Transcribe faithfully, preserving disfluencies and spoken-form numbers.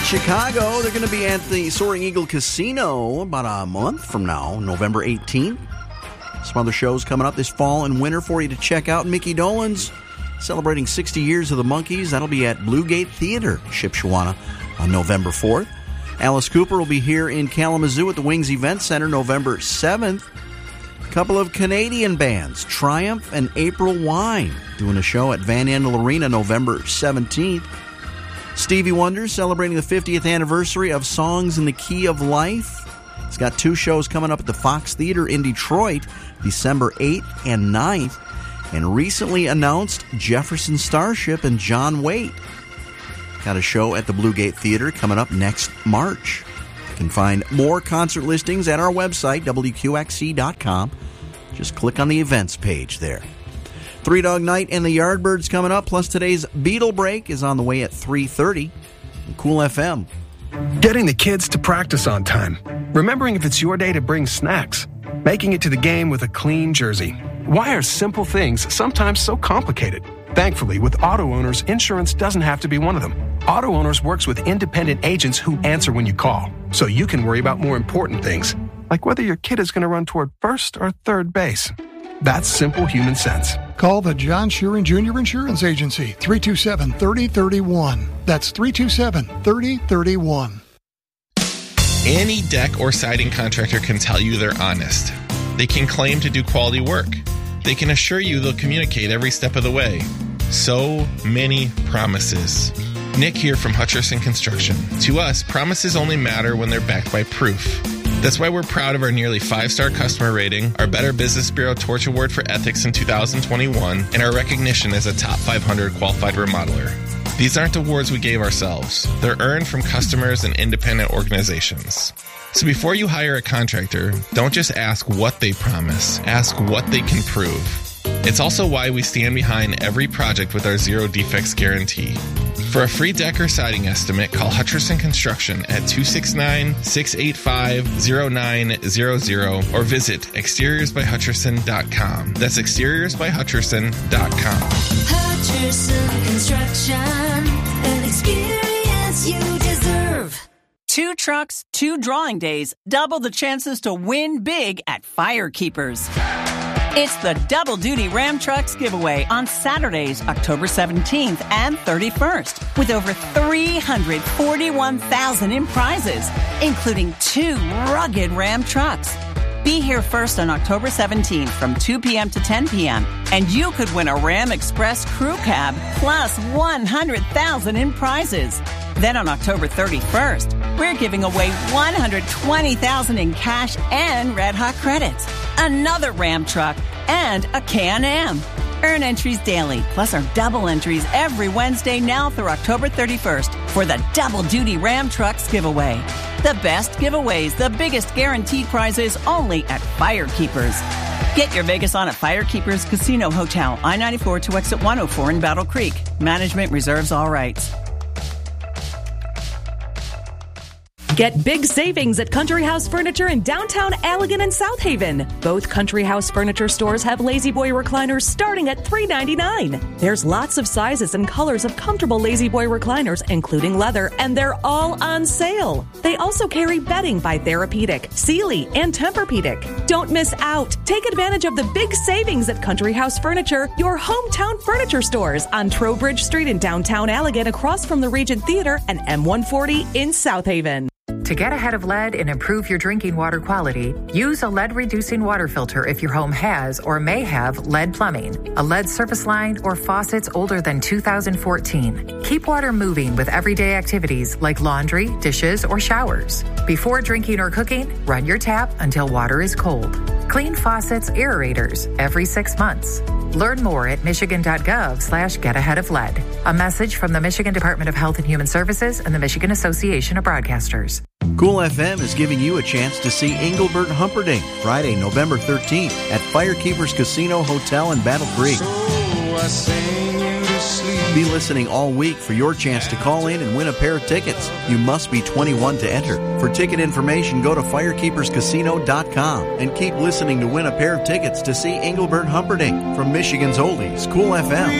Chicago, they're going to be at the Soaring Eagle Casino about a month from now, November eighteenth. Some other shows coming up this fall and winter for you to check out. Mickey Dolenz celebrating sixty years of the Monkees. That'll be at Blue Gate Theater, Shipshewana, on November fourth. Alice Cooper will be here in Kalamazoo at the Wings Event Center November seventh. A couple of Canadian bands, Triumph and April Wine, doing a show at Van Andel Arena November seventeenth. Stevie Wonder celebrating the fiftieth anniversary of Songs in the Key of Life. He's got two shows coming up at the Fox Theater in Detroit, December eighth and ninth. And recently announced Jefferson Starship and John Waite. Got a show at the Blue Gate Theater coming up next March. You can find more concert listings at our website, W Q X C dot com. Just click on the events page there. Three Dog Night and the Yardbirds coming up, plus today's Beatle Break is on the way at three thirty. Cool F M. Getting the kids to practice on time. Remembering if it's your day to bring snacks. Making it to the game with a clean jersey. Why are simple things sometimes so complicated? Thankfully, with Auto Owners, insurance doesn't have to be one of them. Auto Owners works with independent agents who answer when you call, so you can worry about more important things, like whether your kid is going to run toward first or third base. That's simple human sense. Call the John Sheeran Junior Insurance Agency, three two seven, three oh three one. That's three two seven, three oh three one. Any deck or siding contractor can tell you they're honest. They can claim to do quality work. They can assure you they'll communicate every step of the way. So many promises. Nick here from Hutcherson Construction. To us, promises only matter when they're backed by proof. That's why we're proud of our nearly five-star customer rating, our Better Business Bureau Torch Award for Ethics in two thousand twenty-one, and our recognition as a top five hundred qualified remodeler. These aren't awards we gave ourselves. They're earned from customers and independent organizations. So before you hire a contractor, don't just ask what they promise, ask what they can prove. It's also why we stand behind every project with our zero defects guarantee. For a free deck or siding estimate, call Hutcherson Construction at two six nine, six eight five, zero nine zero zero or visit exteriors by hutcherson dot com. That's exteriors by hutcherson dot com. Hutcherson Construction, an experience you deserve. Two trucks, two drawing days, double the chances to win big at Firekeepers. It's the Double Duty Ram Trucks giveaway on Saturdays, October seventeenth and thirty-first, with over three hundred forty-one thousand dollars in prizes, including two rugged Ram trucks. Be here first on October seventeenth from two p.m. to ten p.m., and you could win a Ram Express crew cab plus one hundred thousand dollars in prizes. Then on October thirty-first, we're giving away one hundred twenty thousand dollars in cash and Red Hot credits, another Ram truck, and a Can-Am. Earn entries daily, plus our double entries every Wednesday now through October thirty-first for the Double Duty Ram Trucks giveaway. The best giveaways, the biggest guaranteed prizes, only at Firekeepers. Get your Vegas on at Firekeepers Casino Hotel, I ninety-four to exit one oh four in Battle Creek. Management reserves all rights. Get big savings at Country House Furniture in downtown Allegan and South Haven. Both Country House Furniture stores have Lazy Boy recliners starting at three ninety-nine. There's lots of sizes and colors of comfortable Lazy Boy recliners, including leather, and they're all on sale. They also carry bedding by Therapeutic, Sealy, and Tempur-Pedic. Don't miss out. Take advantage of the big savings at Country House Furniture, your hometown furniture stores on Trowbridge Street in downtown Allegan, across from the Regent Theater, and M one forty in South Haven. To get ahead of lead and improve your drinking water quality, use a lead-reducing water filter if your home has or may have lead plumbing, a lead service line, or faucets older than two thousand fourteen. Keep water moving with everyday activities like laundry, dishes, or showers. Before drinking or cooking, run your tap until water is cold. Clean faucets, aerators every six months. Learn more at michigan.gov slash get ahead of lead. A message from the Michigan Department of Health and Human Services and the Michigan Association of Broadcasters. Cool F M is giving you a chance to see Engelbert Humperdinck Friday, November thirteenth at Firekeepers Casino Hotel in Battle Creek. Be listening all week for your chance to call in and win a pair of tickets. You must be twenty-one to enter. For ticket information, go to firekeepers casino dot com and keep listening to win a pair of tickets to see Engelbert Humperdinck from Michigan's Oldies, Cool F M.